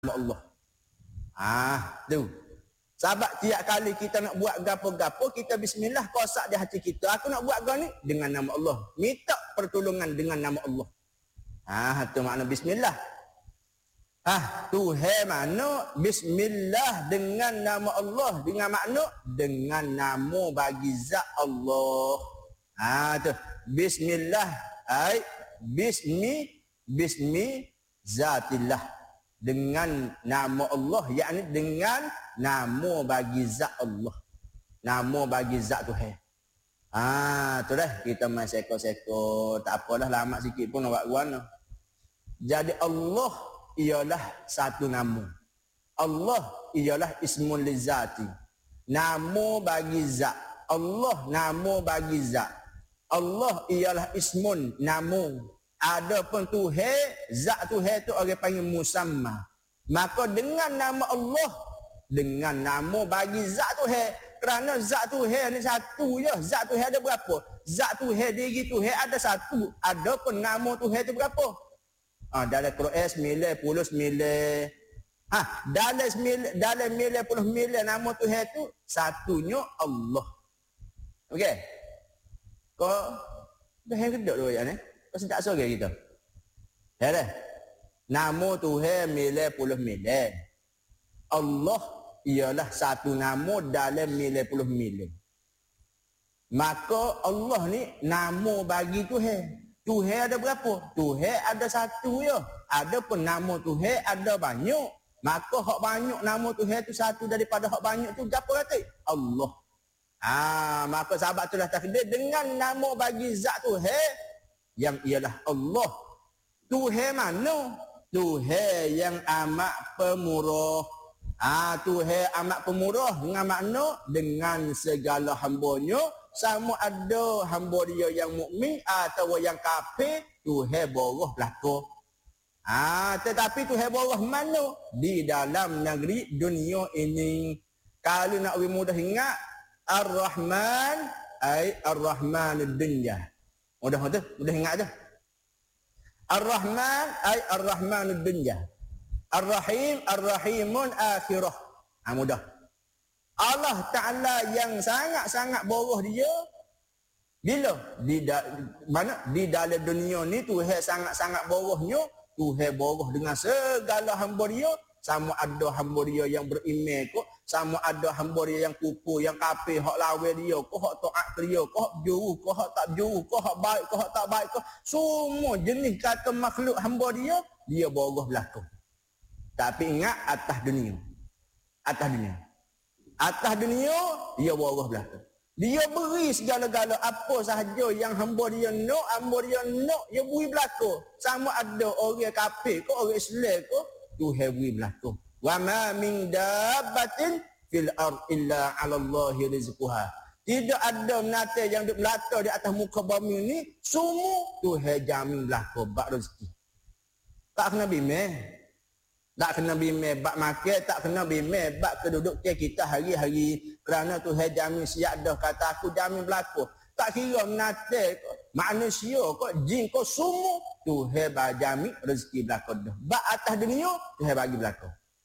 Allah. Tu. Sebab tiap kali kita nak buat gapo-gapo, kita bismillah kosak di hati kita. Aku nak buat gini dengan nama Allah. Minta pertolongan dengan nama Allah. Tu makna bismillah. Tuhan mana bismillah dengan nama Allah, dengan makna dengan nama bagi zat Allah. Tu bismillah bismi zatillah, dengan nama Allah, yakni dengan nama bagi zat Allah, nama bagi zat Tuhan. Tu dah kita main seko-seko, tak apalah, lama sikit pun nak buat guna. Jadi Allah ialah satu nama. Allah ialah ismul lizati, nama bagi zat. Allah nama bagi zat. Allah ialah ismun, nama. Adapun Tuhan, zat Tuhan tu orang panggil musamma. Maka dengan nama Allah, dengan nama bagi zat Tuhan, kerana zat Tuhan ni satu je. Zat Tuhan ada berapa? Zat Tuhan, diri Tuhan ada satu. Adapun nama Tuhan tu berapa? Dalam Quran 99. Dalam 99 nama Tuhan tu satunya Allah. Okey. Kau dah hendak dulu ya ni. Kau sedap sorang kita. Ya dah. Nama Tuhan 99. Allah ialah satu nama dalam 99. Maka Allah ni nama bagi Tuhan. Tuhan ada berapa? Tuhan ada satu je. Adapun nama Tuhan ada banyak. Maka hak banyak nama Tuhan tu satu daripada hak banyak tu apa kata? Allah. Maka sahabat tu dah takdir dengan nama bagi zat Tuhan yang ialah Allah. Tuhan mana? Tuhan yang amat pemurah. Tuhan amat pemurah dengan makna dengan segala hambanya, sama ada hamba dia yang mukmin atau yang kafir, Tuhan borah belaka. Tetapi Tuhan borah mana? Di dalam negeri dunia ini. Kalau nak lebih mudah ingat, Ar-Rahman Ar-Rahmanud Dunya. Mudah ingat aja. Ar-Rahman Ar-Rahmanud Dunya. Ar-Rahim Ar-Rahimun Akhirah. Mudah. Allah Ta'ala yang sangat-sangat borah dia. Bila? Di dalam dunia ni Tuhan sangat-sangat borahnya. Tuhan borah dengan segala hamba dia. Sama ada hamba dia yang beriman kok, sama ada hamba dia yang kufur, yang kafir, hak lawan dia, kok hak taat dia, kok hak juru, kok hak tak juru, kok hak baik, kok hak tak baik, kok semua jenis kata makhluk hamba dia borah belaka. Tapi ingat atas dunia. Atas dunia dia borah belaka. Dia beri segala-gala apa sahaja yang hamba dia nak, dia beri belaka. Sama ada orang kafir kok, orang Islam kok, Tuhan beri belaka. Wa ma min dabbatin fil ard illa 'ala Allahi rizquha. Tidak ada binatang yang duk melata di atas muka bumi ni, semua Tuhan jamin belaka bab rezeki. Tak kena bimbang. Tak kena bimbang bab makan, tak kena bimbang bab kedudukan kita hari-hari. Kerana Tuhan jamin siap dah, kata aku jamin belaka. Tak kira binatang, manusia kok, jin kok, semua Tuhan jamin rezeki belaka dah. Bab atas dunia Tuhan bagi belaka.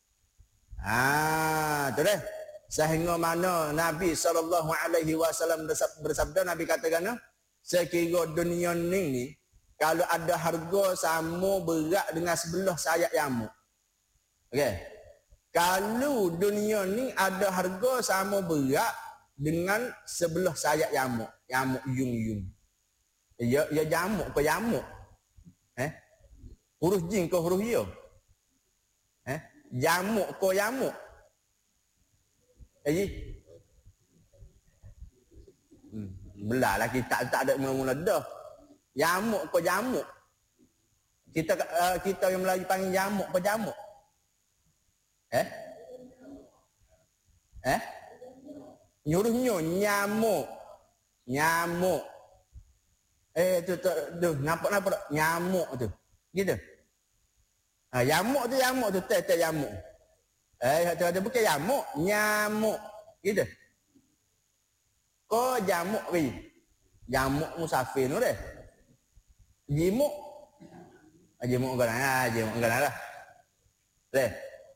Tu dah. Sehingga mana Nabi SAW bersabda, Nabi katakan, sekira dunia ni kalau ada harga sama berat dengan sebelah sayap nyamuk. Okey. Kalau dunia ni ada harga sama berat dengan sebelah sayap nyamuk, nyamuk yung-yung. Ya nyamuk ke nyamuk? Huruf jin ke huruf ya? Nyamuk ke nyamuk? Belahlah kita tak ada mula-mula dah. Nyamuk ke nyamuk? Kita yang Melayu panggil nyamuk ke nyamuk? Nyuruhnya nyamuk. Tu nampak tak? Nyamuk tu. Gitu. Nyamuk tu teh nyamuk. Ada bukan nyamuk. Gitu. Kau jamuk ni. Jamuk musafir tu deh. Jimuk. Jimuk kan lah. Deh.